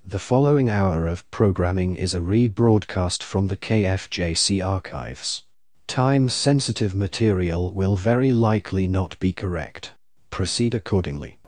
The following hour of programming is a rebroadcast from the KFJC archives. Time-sensitive material will very likely not be correct. Proceed accordingly.